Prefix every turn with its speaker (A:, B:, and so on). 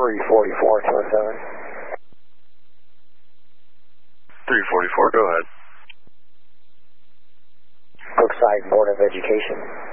A: 344 207.
B: 344, go ahead.
A: Brookside Board of Education.